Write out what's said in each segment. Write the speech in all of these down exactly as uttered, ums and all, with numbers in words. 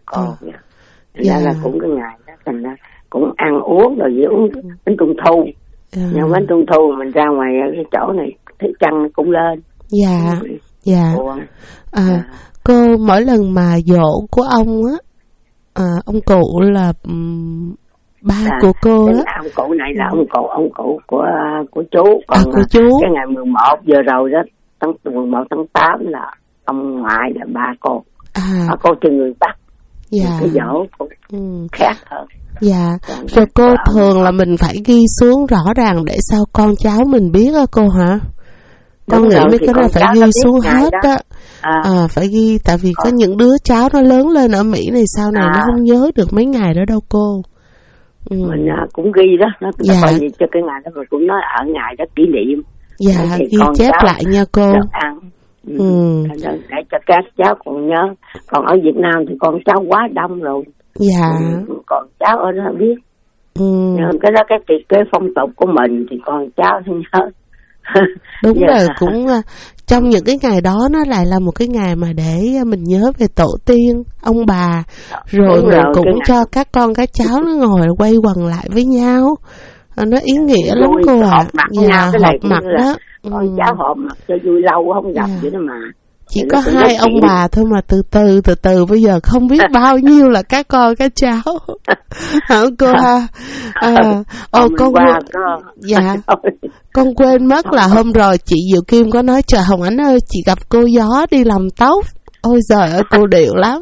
cô. Ờ. Dạ. Dạ. Là, là cũng cái ngày đó thành ra cũng ăn uống rồi với uống bánh trung thu. Dạ. Nhưng bánh trung thu mình ra ngoài cái chỗ này thấy trăng nó cũng lên. Dạ. Dạ. Ủa. À, À. cô mỗi lần mà giỗ của ông á, à, ông cụ là um, ba À, của cô cái á. ông cụ này là ông cụ ông cụ của của chú, còn À, của chú. cái ngày mười một giờ rồi đó, tháng mười một tháng tám là ông ngoại là ba cô. À. À, cô từ người Bắc. Dạ. Cái dỗ cũng Ừ. khác hơn. Dạ. Còn Rồi cô ông- thường là mình phải ghi xuống rõ ràng để sao con cháu mình biết á cô hả? Con Đúng nghĩ rồi, mấy thì cái con này phải cháu ghi nó biết xuống ngày hết đó. á. À. À, phải ghi, tại vì có Còn- những đứa cháu nó lớn lên ở Mỹ này sau này À. nó không nhớ được mấy ngày đó đâu cô. Ừ. Mình à, cũng ghi đó, nó Dạ. coi như cho cái ngày đó mình cũng nói ở ngày đó kỷ niệm. Dạ, Thì ghi con chép cháu lại nha cô. được ăn. Ừ. Ừ. Để, để cho các cháu còn nhớ. Còn ở Việt Nam thì con cháu quá đông rồi. Dạ. Ừ. Còn cháu ở đó biết. Ừ. Nhưng cái đó cái cái, cái phong tục của mình thì con cháu thì nhớ. Đúng Dạ. rồi, cũng uh, trong những cái ngày đó nó lại là một cái ngày mà để uh, mình nhớ về tổ tiên, ông bà, rồi Đúng mình rồi, cũng cái ngày- cho các con các cháu nó ngồi quay quần lại với nhau. À, nó ý nghĩa lắm Vui, cô ạ. họp mặt với nhau, Dạ, cái này họp cũng mặt như là đó. con Ừ. cháu họp mặt cho vui, lâu không gặp Dạ. vậy đó mà. Chỉ Thì có nó cũng hai rất ông tiện. bà thôi mà từ từ từ từ bây giờ không biết bao nhiêu là các con các cháu. Hả cô ha? À, ô Hôm con qua quên- có... dạ con quên mất là hôm rồi chị Diệu Kim có nói trời Hồng Ánh ơi, chị gặp cô Gió đi làm tóc. Ôi giời ơi cô điệu lắm.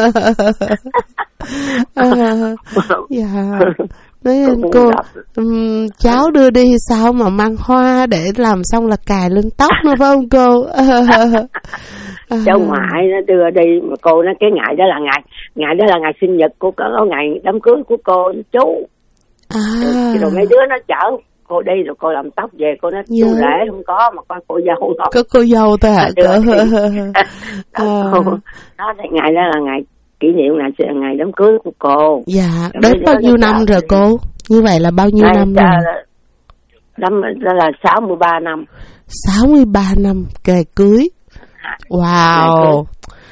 À, dạ. Nói Cũng cô gặp. um, cháu đưa đi sao mà mang hoa để làm xong là cài lên tóc nữa phải không cô? À. Cháu ngoại nó đưa đi mà cô nói cái ngày đó là ngày ngày đó là ngày sinh nhật của có ngày đám cưới của cô với chú. À. Rồi, rồi mấy đứa nó chở cô đi rồi cô làm tóc về, cô nói chú Dạ. rể không có mà con cô dâu thôi. Có cô dâu thôi hả Đưa cô? đi. À. Đó thì ngày đó là ngày kỷ niệm ngày ngày đám cưới của cô. Dạ, Rồi đến mấy đứa bao nó nhiêu năm chở rồi đi. cô? Như vậy là bao nhiêu Đây, năm đó rồi? là- Năm đó là sáu mươi ba năm. sáu mươi ba năm ngày cưới. Wow.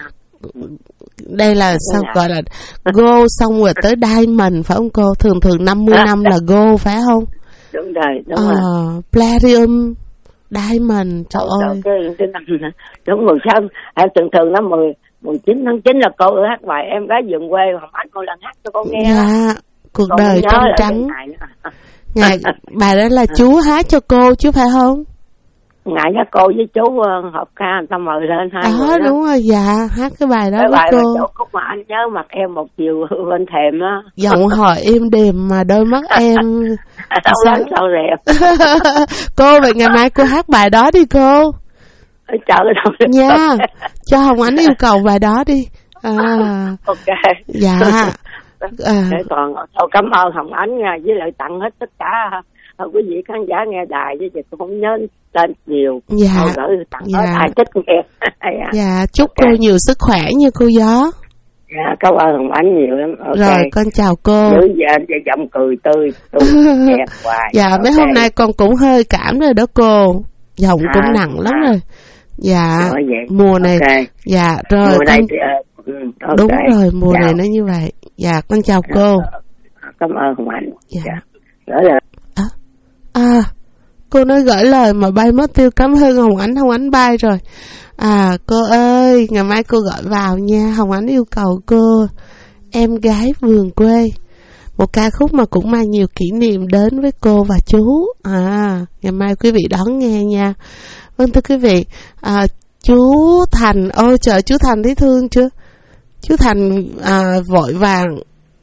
Đây là sao gọi là go xong rồi tới diamond phải không cô? Thường thường năm mươi năm là go phải không? Đúng rồi, đúng Ờ, rồi. platinum, diamond, trời Đúng ơi. rồi, cái, cái năm đúng mười sáu em thường thường năm mười mười chín tháng chín là cô hát bài Em Gái Vườn Quê, Hồng Ánh cô lần hát cho con nghe. Dạ, cuộc Con đời nhớ trong lại cái trắng. ngày đó. Ngày bài đó là chú hát cho cô chứ phải không? Ngày đó cô với chú uh, học ca người ta mời lên hai Đó người đó. đúng rồi, dạ, hát cái bài đó Cái với bài là cô. chỗ khúc mà anh nhớ mặt em một chiều bên thềm á. Giọng hỏi êm đềm mà đôi mắt em Đâu sao? lắm sao rẹp. Cô vậy ngày mai cô hát bài đó đi cô Trời đâu nha, cho Hồng Ánh yêu cầu bài đó đi. À, ok. dạ. À, Để còn tôi cảm ơn Hồng Ánh nha, với lại tặng hết tất cả uh, quý vị khán giả nghe đài, chứ tôi không nhớ tên nhiều. dạ, Tôi gửi tặng dạ. hết ai thích nghe. Dạ, chúc Ok. cô nhiều sức khỏe nha cô Gió. Dạ, cảm ơn Hồng Ánh nhiều lắm. Ok. Rồi con chào cô. Giữ giờ giọng cười tươi, tôi đẹp hoài. Dạ, mấy Ok. hôm nay con cũng hơi cảm rồi đó cô. Giọng À, cũng nặng lắm à. rồi. Dạ, Nói vậy. mùa này. Ok. Dạ, rồi Mùa này con... thì, uh, ừ, ok. Đúng rồi, mùa Chào. này nó như vậy. Dạ, con chào cô. Cảm ơn Hồng Ánh. Dạ. Dạ. Gửi lời. À, à, cô nói gửi lời mà bay mất tiêu, cảm ơn Hồng Ánh, Hồng Ánh bay rồi. À, cô ơi, ngày mai cô gọi vào nha, Hồng Ánh yêu cầu cô Em Gái Vườn Quê. Một ca khúc mà cũng mang nhiều kỷ niệm đến với cô và chú. À, ngày mai quý vị đón nghe nha. Vâng thưa quý vị, à, chú Thành, ôi trời chú Thành thấy thương chưa? Chú Thành à, vội vàng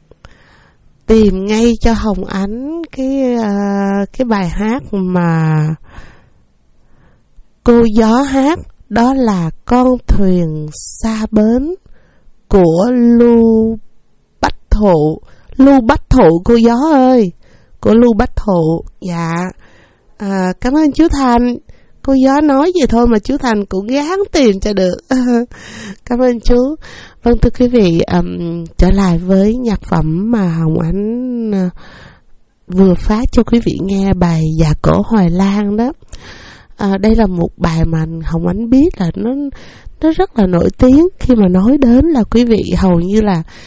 tìm ngay cho Hồng Ánh cái à, cái bài hát mà cô Gió hát, đó là Con Thuyền Xa Bến của Lưu Bách Thụ. Lưu Bách Thụ cô Gió ơi, của Lưu Bách Thụ. Dạ, à, cảm ơn chú Thành. Cô Gió nói vậy thôi mà chú Thành cũng gắng tìm cho được. Cảm ơn chú. Vâng thưa quý vị, um, trở lại với nhạc phẩm mà Hồng Ánh uh, vừa phát cho quý vị nghe, bài Dạ Cổ Hoài Lan đó. À, đây là một bài mà Hồng Ánh biết là nó nó rất là nổi tiếng, khi mà nói đến là quý vị hầu như là